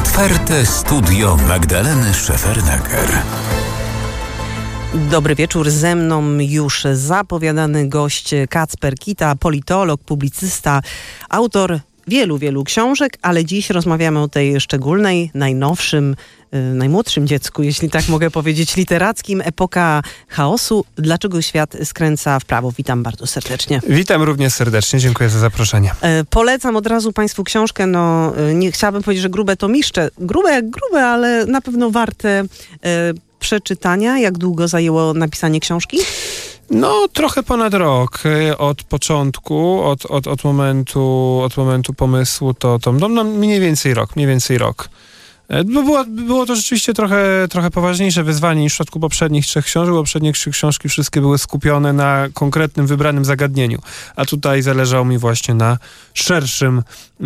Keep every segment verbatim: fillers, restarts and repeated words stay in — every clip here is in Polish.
Otwarte studio Magdaleny Szefernaker. Dobry wieczór, ze mną już zapowiadany gość Kacper Kita, politolog, publicysta, autor wielu, wielu książek, ale dziś rozmawiamy o tej szczególnej, najnowszym, yy, najmłodszym dziecku, jeśli tak mogę powiedzieć, literackim, epoka chaosu. Dlaczego świat skręca w prawo? Witam bardzo serdecznie. Witam również serdecznie, dziękuję za zaproszenie. Yy, polecam od razu Państwu książkę, no yy, nie chciałabym powiedzieć, że grube to miszcze, grube jak grube, ale na pewno warte yy, przeczytania. Jak długo zajęło napisanie książki? No, trochę ponad rok. Od początku, od, od, od, momentu, od momentu pomysłu, to, to no, no, mniej więcej rok, mniej więcej rok. Było, było to rzeczywiście trochę, trochę poważniejsze wyzwanie niż w przypadku poprzednich trzech książek. Poprzednie trzy książki wszystkie były skupione na konkretnym, wybranym zagadnieniu. A tutaj zależało mi właśnie na szerszym e,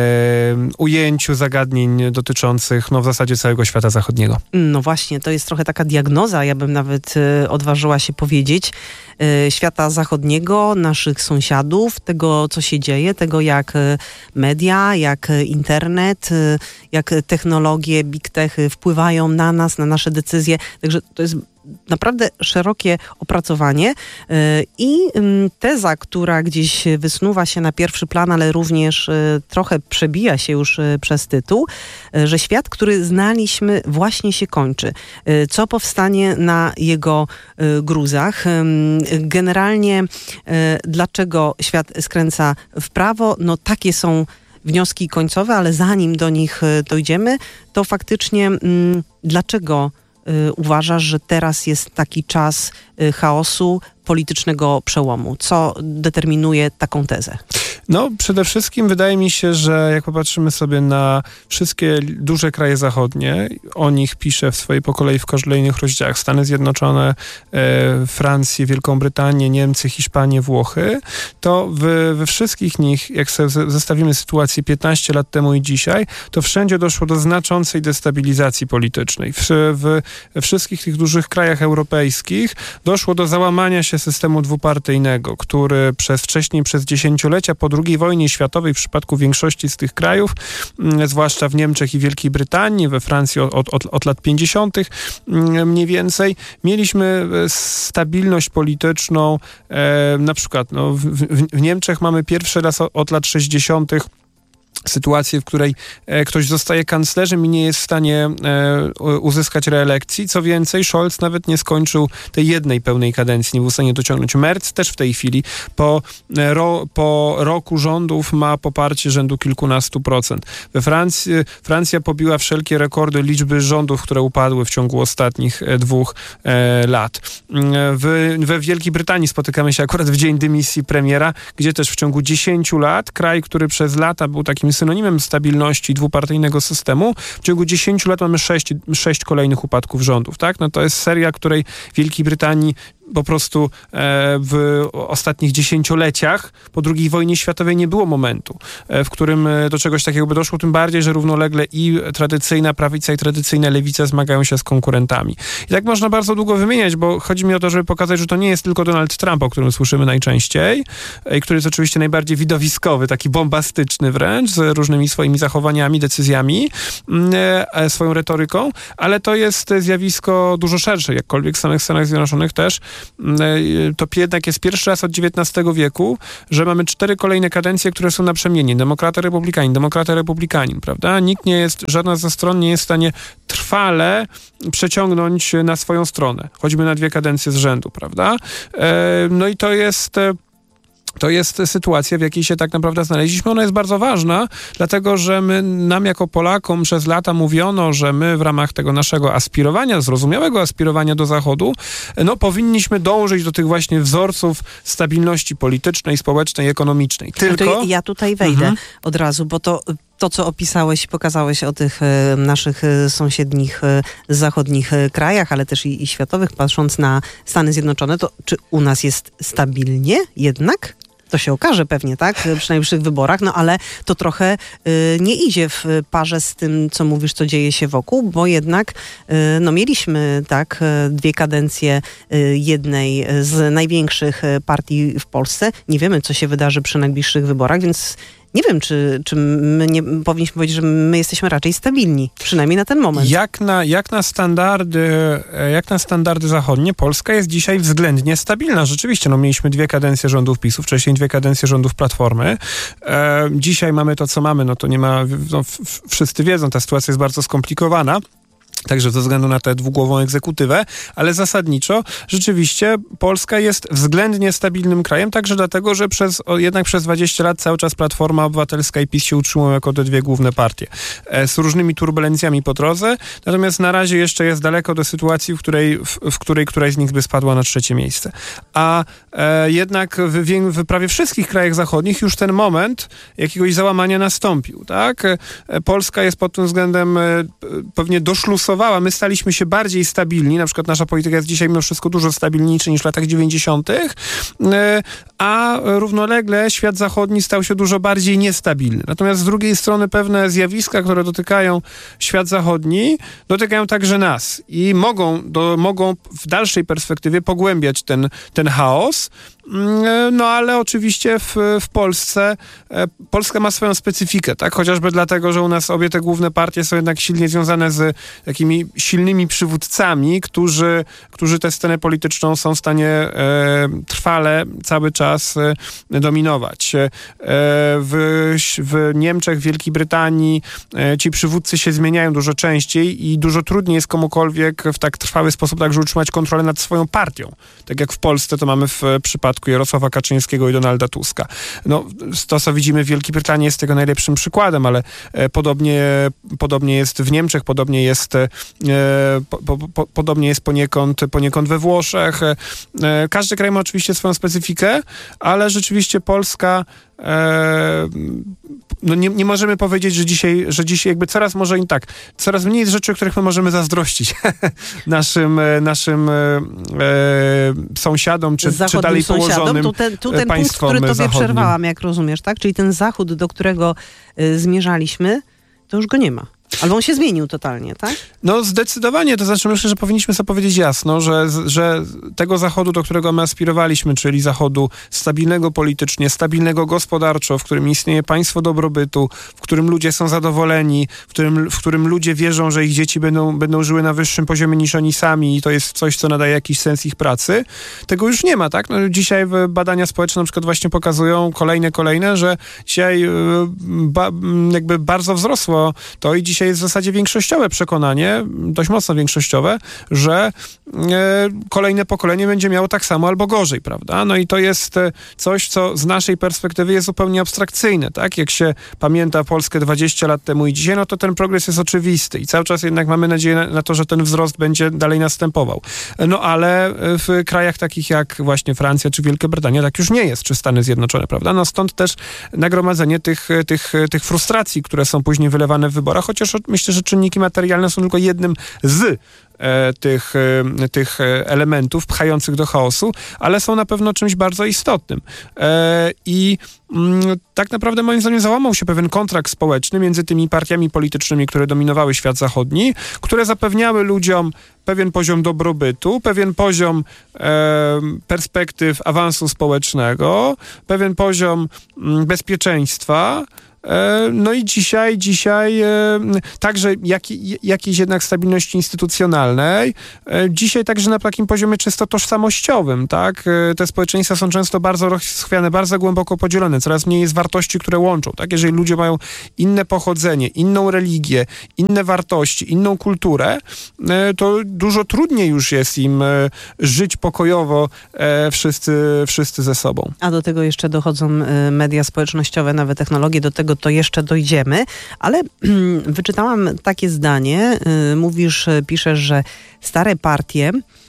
ujęciu zagadnień dotyczących no, w zasadzie całego świata zachodniego. No właśnie, to jest trochę taka diagnoza, ja bym nawet e, odważyła się powiedzieć, e, świata zachodniego, naszych sąsiadów, tego, co się dzieje, tego, jak e, media, jak e, internet, e, jak technologia, big techy wpływają na nas, na nasze decyzje. Także to jest naprawdę szerokie opracowanie i teza, która gdzieś wysnuwa się na pierwszy plan, ale również trochę przebija się już przez tytuł, że świat, który znaliśmy, właśnie się kończy. Co powstanie na jego gruzach? Generalnie dlaczego świat skręca w prawo? No takie są wnioski końcowe, ale zanim do nich dojdziemy, to faktycznie m, dlaczego y, uważasz, że teraz jest taki czas y, chaosu, politycznego przełomu? Co determinuje taką tezę? No, przede wszystkim wydaje mi się, że jak popatrzymy sobie na wszystkie duże kraje zachodnie, o nich piszę w swojej po kolei w kolejnych rozdziałach, Stany Zjednoczone, e, Francję, Wielką Brytanię, Niemcy, Hiszpanię, Włochy, to w, we wszystkich nich, jak sobie zestawimy sytuację piętnaście lat temu i dzisiaj, to wszędzie doszło do znaczącej destabilizacji politycznej. W, w, we wszystkich tych dużych krajach europejskich doszło do załamania się systemu dwupartyjnego, który przez wcześniej przez dziesięciolecia po drugiej wojnie światowej w przypadku większości z tych krajów, zwłaszcza w Niemczech i Wielkiej Brytanii, we Francji od, od, od lat pięćdziesiątych mniej więcej, mieliśmy stabilność polityczną. E, na przykład no, w, w, w Niemczech mamy pierwszy raz od, od lat sześćdziesiątych sytuację, w której e, ktoś zostaje kanclerzem i nie jest w stanie e, uzyskać reelekcji. Co więcej, Scholz nawet nie skończył tej jednej pełnej kadencji, nie był w stanie dociągnąć. Merz też w tej chwili po, e, ro, po roku rządów ma poparcie rzędu kilkunastu procent. We Francji, Francja pobiła wszelkie rekordy liczby rządów, które upadły w ciągu ostatnich e, dwóch e, lat. W, we Wielkiej Brytanii spotykamy się akurat w dzień dymisji premiera, gdzie też w ciągu dziesięciu lat kraj, który przez lata był takim synonimem stabilności dwupartyjnego systemu, w ciągu dziesięciu lat mamy sześć, sześć kolejnych upadków rządów, tak? No to jest seria, której w Wielkiej Brytanii po prostu e, w ostatnich dziesięcioleciach po drugiej wojnie światowej nie było momentu, e, w którym do czegoś takiego by doszło, tym bardziej, że równolegle i tradycyjna prawica, i tradycyjna lewica zmagają się z konkurentami. I tak można bardzo długo wymieniać, bo chodzi mi o to, żeby pokazać, że to nie jest tylko Donald Trump, o którym słyszymy najczęściej, e, który jest oczywiście najbardziej widowiskowy, taki bombastyczny wręcz, z różnymi swoimi zachowaniami, decyzjami, e, swoją retoryką, ale to jest zjawisko dużo szersze, jakkolwiek w samych Stanach Zjednoczonych też. To jednak jest pierwszy raz od dziewiętnastego wieku, że mamy cztery kolejne kadencje, które są na przemianie. Demokrata, republikanin, demokrata, republikanin, prawda? Nikt nie jest, żadna ze stron nie jest w stanie trwale przeciągnąć na swoją stronę. Choćby na dwie kadencje z rzędu, prawda? No i to jest... To jest sytuacja, w jakiej się tak naprawdę znaleźliśmy. Ona jest bardzo ważna, dlatego że my, nam jako Polakom przez lata mówiono, że my w ramach tego naszego aspirowania, zrozumiałego aspirowania do Zachodu, no powinniśmy dążyć do tych właśnie wzorców stabilności politycznej, społecznej, ekonomicznej. Tylko... To ja tutaj wejdę mhm. od razu, bo to... To, co opisałeś i pokazałeś o tych e, naszych e, sąsiednich e, zachodnich e, krajach, ale też i, i światowych, patrząc na Stany Zjednoczone, to czy u nas jest stabilnie jednak? To się okaże pewnie, tak? Przy najbliższych wyborach, no ale to trochę y, nie idzie w parze z tym, co mówisz, co dzieje się wokół, bo jednak y, no mieliśmy tak dwie kadencje y, jednej z największych partii w Polsce. Nie wiemy, co się wydarzy przy najbliższych wyborach, więc nie wiem, czy, czy my nie powinniśmy powiedzieć, że my jesteśmy raczej stabilni, przynajmniej na ten moment. Jak na, jak na standardy, jak na standardy zachodnie, Polska jest dzisiaj względnie stabilna. Rzeczywiście, no mieliśmy dwie kadencje rządów PiSu, wcześniej dwie kadencje rządów Platformy. E, dzisiaj mamy to, co mamy, no to nie ma, no, f- wszyscy wiedzą, ta sytuacja jest bardzo skomplikowana. Także ze względu na tę dwugłową egzekutywę, ale zasadniczo rzeczywiście Polska jest względnie stabilnym krajem, także dlatego, że przez, o, jednak przez dwadzieścia lat cały czas Platforma Obywatelska i PiS się utrzymują jako te dwie główne partie. E, z różnymi turbulencjami po drodze, natomiast na razie jeszcze jest daleko do sytuacji, w której, w, w której któraś z nich by spadła na trzecie miejsce. A e, jednak w, w, w prawie wszystkich krajach zachodnich już ten moment jakiegoś załamania nastąpił, tak? E, Polska jest pod tym względem e, pewnie doszlusowała. My staliśmy się bardziej stabilni, na przykład nasza polityka jest dzisiaj mimo wszystko dużo stabilniejsza niż w latach dziewięćdziesiątych, a równolegle świat zachodni stał się dużo bardziej niestabilny. Natomiast z drugiej strony pewne zjawiska, które dotykają świat zachodni, dotykają także nas i mogą, do, mogą w dalszej perspektywie pogłębiać ten, ten chaos. No ale oczywiście w, w Polsce Polska ma swoją specyfikę, tak? Chociażby dlatego, że u nas obie te główne partie są jednak silnie związane z takimi silnymi przywódcami, którzy, którzy tę scenę polityczną są w stanie e, trwale cały czas e, dominować. E, w, w Niemczech, w Wielkiej Brytanii e, ci przywódcy się zmieniają dużo częściej i dużo trudniej jest komukolwiek w tak trwały sposób także utrzymać kontrolę nad swoją partią. Tak jak w Polsce to mamy w przypadku Jarosława Kaczyńskiego i Donalda Tuska. No, to, co widzimy w Wielkiej Brytanii jest tego najlepszym przykładem, ale e, podobnie, podobnie jest w Niemczech, podobnie jest, e, po, po, podobnie jest poniekąd, poniekąd we Włoszech. E, każdy kraj ma oczywiście swoją specyfikę, ale rzeczywiście Polska e, no nie, nie możemy powiedzieć, że dzisiaj, że dzisiaj jakby coraz może i tak, coraz mniej jest rzeczy, o których my możemy zazdrościć naszym, naszym e, sąsiadom, czy, czy dalej położonym tu ten, tu ten punkt, który tobie zachodnim. Przerwałam, jak rozumiesz, tak? Czyli ten zachód, do którego y, zmierzaliśmy, to już go nie ma. Albo on się zmienił totalnie, tak? No zdecydowanie, to znaczy myślę, że powinniśmy sobie powiedzieć jasno, że, że tego zachodu, do którego my aspirowaliśmy, czyli zachodu stabilnego politycznie, stabilnego gospodarczo, w którym istnieje państwo dobrobytu, w którym ludzie są zadowoleni, w którym, w którym ludzie wierzą, że ich dzieci będą, będą żyły na wyższym poziomie niż oni sami i to jest coś, co nadaje jakiś sens ich pracy, tego już nie ma, tak? No, dzisiaj badania społeczne na przykład właśnie pokazują kolejne, kolejne, że dzisiaj ba, jakby bardzo wzrosło to i dzisiaj jest w zasadzie większościowe przekonanie, dość mocno większościowe, że e, kolejne pokolenie będzie miało tak samo albo gorzej, prawda? No i to jest coś, co z naszej perspektywy jest zupełnie abstrakcyjne, tak? Jak się pamięta Polskę dwadzieścia lat temu i dzisiaj, no to ten progres jest oczywisty i cały czas jednak mamy nadzieję na, na to, że ten wzrost będzie dalej następował. No ale w krajach takich jak właśnie Francja czy Wielka Brytania tak już nie jest, czy Stany Zjednoczone, prawda? No stąd też nagromadzenie tych, tych, tych frustracji, które są później wylewane w wyborach, chociaż myślę, że czynniki materialne są tylko jednym z e, tych, e, tych elementów pchających do chaosu, ale są na pewno czymś bardzo istotnym. E, I mm, tak naprawdę moim zdaniem załamał się pewien kontrakt społeczny między tymi partiami politycznymi, które dominowały świat zachodni, które zapewniały ludziom pewien poziom dobrobytu, pewien poziom e, perspektyw awansu społecznego, pewien poziom m, bezpieczeństwa. No i dzisiaj, dzisiaj także jak, jakiejś jednak stabilności instytucjonalnej, dzisiaj także na takim poziomie czysto tożsamościowym, tak? Te społeczeństwa są często bardzo rozchwiane, bardzo głęboko podzielone, coraz mniej jest wartości, które łączą, tak? Jeżeli ludzie mają inne pochodzenie, inną religię, inne wartości, inną kulturę, to dużo trudniej już jest im żyć pokojowo wszyscy, wszyscy ze sobą. A do tego jeszcze dochodzą media społecznościowe, nowe technologie, do tego to jeszcze dojdziemy, ale wyczytałam takie zdanie, mówisz, piszesz, że stare partie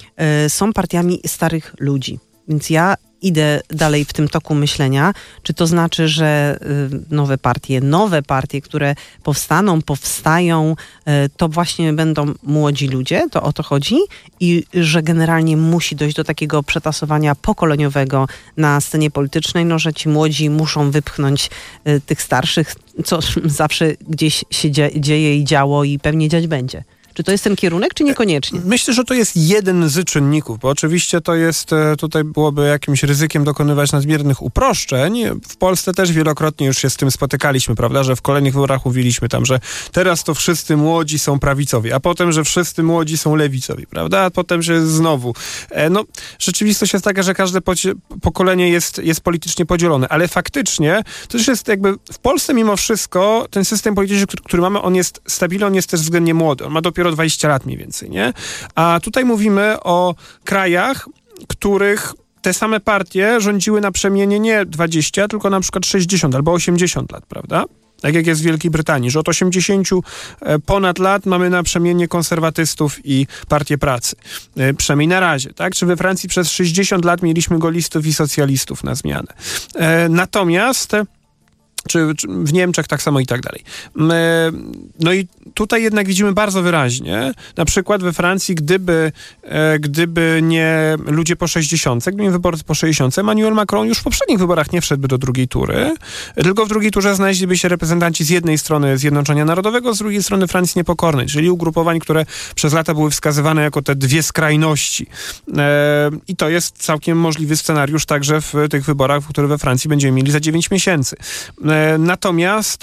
są partiami starych ludzi, więc ja idę dalej w tym toku myślenia. Czy to znaczy, że nowe partie, nowe partie, które powstaną, powstają, to właśnie będą młodzi ludzie? To o to chodzi? I że generalnie musi dojść do takiego przetasowania pokoleniowego na scenie politycznej, no, że ci młodzi muszą wypchnąć tych starszych, co zawsze gdzieś się dzieje i działo i pewnie dziać będzie. Czy to jest ten kierunek, czy niekoniecznie? Myślę, że to jest jeden z czynników, bo oczywiście to jest, tutaj byłoby jakimś ryzykiem dokonywać nadmiernych uproszczeń. W Polsce też wielokrotnie już się z tym spotykaliśmy, prawda, że w kolejnych wyborach mówiliśmy tam, że teraz to wszyscy młodzi są prawicowi, a potem, że wszyscy młodzi są lewicowi, prawda, a potem, że znowu. No, rzeczywistość jest taka, że każde pokolenie jest, jest politycznie podzielone, ale faktycznie to też jest jakby w Polsce mimo wszystko ten system polityczny, który, który mamy, on jest stabilny, on jest też względnie młody, on ma dopiero dwadzieścia lat mniej więcej, nie? A tutaj mówimy o krajach, których te same partie rządziły naprzemiennie nie dwadzieścia, tylko na przykład sześćdziesiąt albo osiemdziesiąt lat, prawda? Tak jak jest w Wielkiej Brytanii, że od osiemdziesięciu ponad lat mamy naprzemiennie konserwatystów i Partię Pracy. Przynajmniej na razie, tak? Czy we Francji przez sześćdziesiąt lat mieliśmy golistów i socjalistów na zmianę. Natomiast czy, czy w Niemczech tak samo i tak dalej. No i tutaj jednak widzimy bardzo wyraźnie, na przykład we Francji, gdyby, gdyby nie ludzie po sześćdziesiątce, gdyby nie wyborcy po sześćdziesiątce, Emmanuel Macron już w poprzednich wyborach nie wszedłby do drugiej tury, tylko w drugiej turze znaleźliby się reprezentanci z jednej strony Zjednoczenia Narodowego, z drugiej strony Francji Niepokornej, czyli ugrupowań, które przez lata były wskazywane jako te dwie skrajności. I to jest całkiem możliwy scenariusz także w tych wyborach, w których we Francji będziemy mieli za dziewięć miesięcy. Natomiast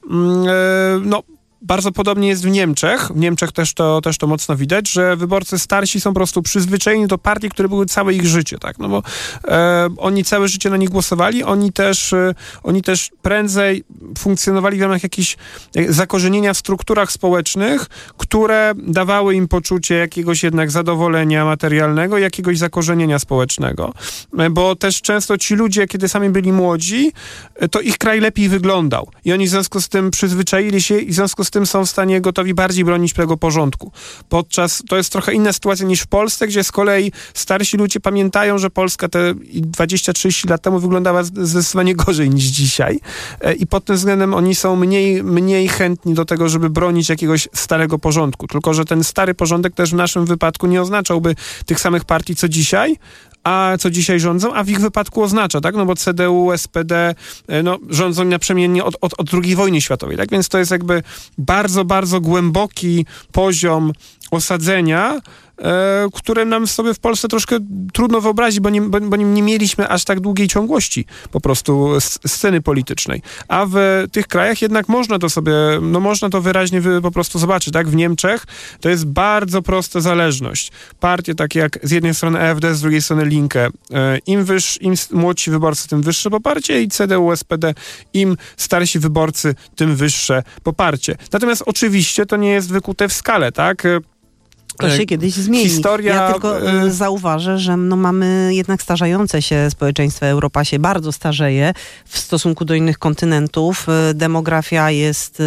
no, bardzo podobnie jest w Niemczech. W Niemczech też to, też to mocno widać, że wyborcy starsi są po prostu przyzwyczajeni do partii, które były całe ich życie, tak? No bo e, oni całe życie na nich głosowali, oni też, e, oni też prędzej funkcjonowali w ramach jakichś zakorzenienia w strukturach społecznych, które dawały im poczucie jakiegoś jednak zadowolenia materialnego, jakiegoś zakorzenienia społecznego. E, bo też często ci ludzie, kiedy sami byli młodzi, e, to ich kraj lepiej wyglądał. I oni w związku z tym przyzwyczaili się i w związku z tym są w stanie gotowi bardziej bronić tego porządku. Podczas, to jest trochę inna sytuacja niż w Polsce, gdzie z kolei starsi ludzie pamiętają, że Polska te dwadzieścia trzydzieści lat temu wyglądała zdecydowanie gorzej niż dzisiaj. I pod tym względem oni są mniej, mniej chętni do tego, żeby bronić jakiegoś starego porządku. Tylko że ten stary porządek też w naszym wypadku nie oznaczałby tych samych partii, co dzisiaj, a co dzisiaj rządzą, a w ich wypadku oznacza, tak? No bo C D U, S P D, no, rządzą naprzemiennie od, od, od drugiej wojny światowej, tak? Więc to jest jakby bardzo, bardzo głęboki poziom osadzenia, e, które nam sobie w Polsce troszkę trudno wyobrazić, bo nie, bo, bo nie mieliśmy aż tak długiej ciągłości po prostu sceny politycznej. A w tych krajach jednak można to sobie, no można to wyraźnie wy, po prostu zobaczyć, tak? W Niemczech to jest bardzo prosta zależność. Partie takie jak z jednej strony A F D, z drugiej strony Linke. E, im wyższy, im młodsi wyborcy, tym wyższe poparcie i C D U, S P D, im starsi wyborcy, tym wyższe poparcie. Natomiast oczywiście to nie jest wykute w skale, tak? To się kiedyś zmieni. Historia, ja tylko y, zauważę, że no mamy jednak starzejące się społeczeństwo. Europa się bardzo starzeje w stosunku do innych kontynentów. Demografia jest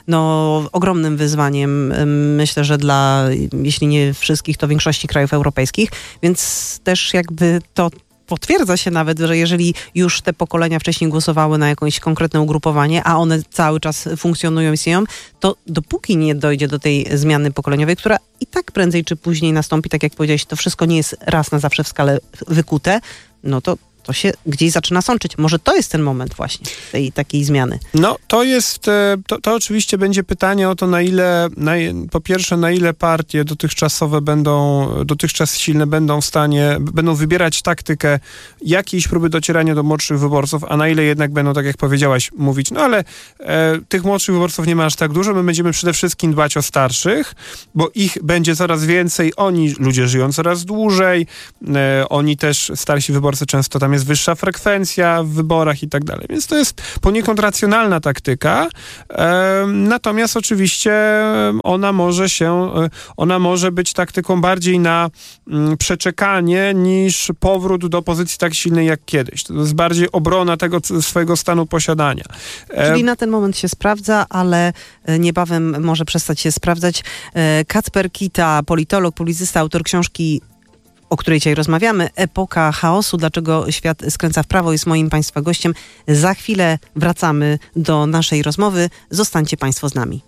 no, ogromnym wyzwaniem, myślę, że dla, jeśli nie wszystkich, to większości krajów europejskich, więc też jakby to potwierdza się nawet, że jeżeli już te pokolenia wcześniej głosowały na jakieś konkretne ugrupowanie, a one cały czas funkcjonują, istnieją, to dopóki nie dojdzie do tej zmiany pokoleniowej, która i tak prędzej czy później nastąpi, tak jak powiedziałeś, to wszystko nie jest raz na zawsze w skale wykute, no to to się gdzieś zaczyna sączyć. Może to jest ten moment właśnie tej takiej zmiany. No, to jest, to, to oczywiście będzie pytanie o to, na ile, na, po pierwsze, na ile partie dotychczasowe będą, dotychczas silne będą w stanie, będą wybierać taktykę jakiejś próby docierania do młodszych wyborców, a na ile jednak będą, tak jak powiedziałaś, mówić, no ale e, tych młodszych wyborców nie ma aż tak dużo, my będziemy przede wszystkim dbać o starszych, bo ich będzie coraz więcej, oni, ludzie żyją coraz dłużej, e, oni też, starsi wyborcy często tam jest wyższa frekwencja w wyborach i tak dalej. Więc to jest poniekąd racjonalna taktyka. E, natomiast oczywiście ona może się, ona może być taktyką bardziej na m, przeczekanie niż powrót do pozycji tak silnej jak kiedyś. To jest bardziej obrona tego swojego stanu posiadania. E, Czyli na ten moment się sprawdza, ale niebawem może przestać się sprawdzać. E, Kacper Kita, politolog, publicysta, autor książki, o której dzisiaj rozmawiamy, Epoka chaosu, dlaczego świat skręca w prawo, jest moim Państwa gościem. Za chwilę wracamy do naszej rozmowy. Zostańcie Państwo z nami.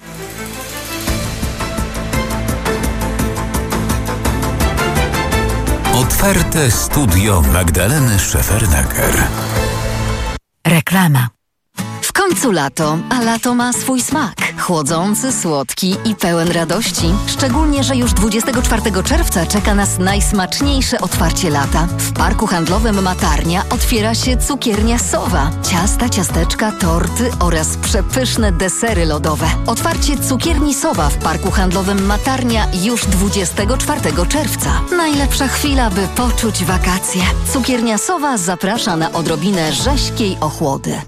Otwarte studio Magdaleny Szefernaker. Reklama. W końcu lato, a lato ma swój smak. Chłodzący, słodki i pełen radości. Szczególnie, że już dwudziestego czwartego czerwca czeka nas najsmaczniejsze otwarcie lata. W Parku Handlowym Matarnia otwiera się cukiernia Sowa. Ciasta, ciasteczka, torty oraz przepyszne desery lodowe. Otwarcie cukierni Sowa w Parku Handlowym Matarnia już dwudziestego czwartego czerwca. Najlepsza chwila, by poczuć wakacje. Cukiernia Sowa zaprasza na odrobinę rześkiej ochłody.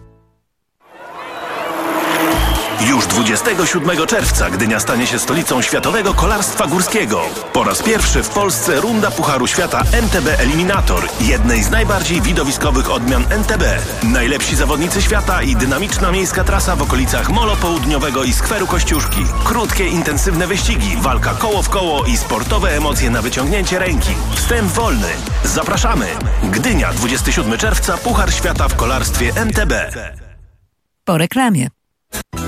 Już dwudziestego siódmego czerwca Gdynia stanie się stolicą światowego kolarstwa górskiego. Po raz pierwszy w Polsce runda Pucharu Świata M T B Eliminator, jednej z najbardziej widowiskowych odmian M T B. Najlepsi zawodnicy świata i dynamiczna miejska trasa w okolicach Molo Południowego i Skweru Kościuszki. Krótkie, intensywne wyścigi, walka koło w koło i sportowe emocje na wyciągnięcie ręki. Wstęp wolny. Zapraszamy! Gdynia, dwudziestego siódmego czerwca, Puchar Świata w kolarstwie M T B. Po reklamie.